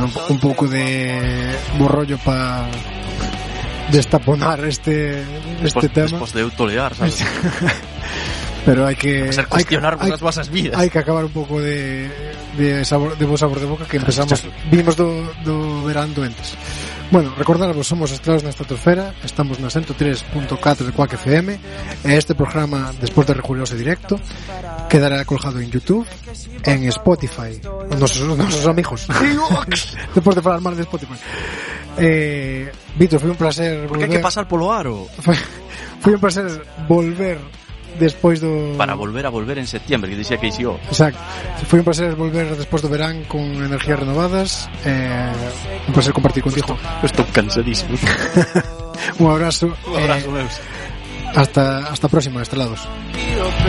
un pouco de borrollo para destaponar este tema. Despois de eu tolear, sabes? Pero hai que ser cuestionar as vosas vidas. Hai que acabar un pouco de sabor de boca que empezamos, vimos do verán doentes. Bueno, recordaros, somos Estrados na Estratosfera, estamos na 103.4 de Quack FM, e este programa, despois de rejubilarse directo, quedará colgado en YouTube, en Spotify, nosos amigos. Despois de falar mal de Spotify. Víctor, foi un placer volver. Porque hai que pasar polo aro. Foi un placer volver despois do... Para volver a volver en septiembre, que dixía que ixo. Exacto. Foi un placer volver despois do verán con energías renovadas. Un placer compartir contigo. Estou cansadísimo. Un abrazo. Un abrazo, meus. Hasta a próxima, Estrelados.